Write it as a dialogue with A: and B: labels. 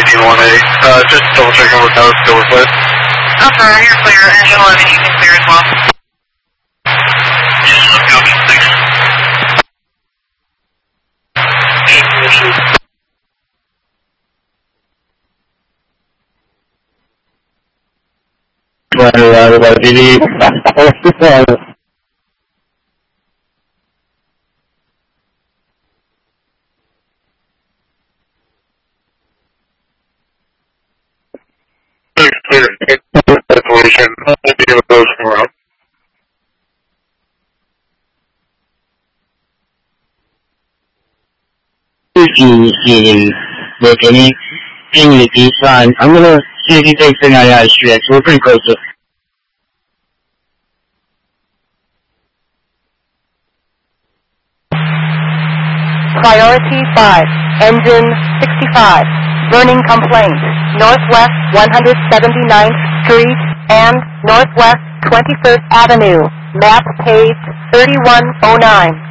A: 1818. Just double checking with nose still with lit.
B: Alpha, you're clear. Engine 11, you can clear as well.
A: Just look out, thanks. Clear. Declaration. We'll be able to close tomorrow.
C: Look, any with these signs. I'm gonna see if he takes any out of stretch. We're pretty close to.
D: Priority 5, engine 65, burning complaint, northwest 179th Street and northwest 21st Avenue, map page 3109.